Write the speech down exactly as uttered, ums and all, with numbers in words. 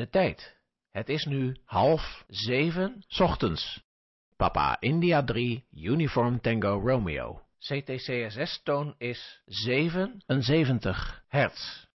de tijd. Het is nu half zeven 's ochtends. Papa India drie, Uniform Tango Romeo. C T C S S-toon is zevenenzeventig hertz.